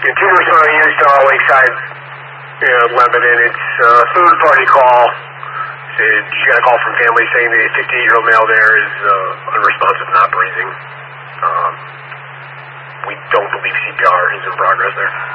Tumor from Utah, Lakeside, Lebanon. It's a third-party call. She got a call from family saying the 58-year-old male there is unresponsive, not breathing. We don't believe CPR is in progress there.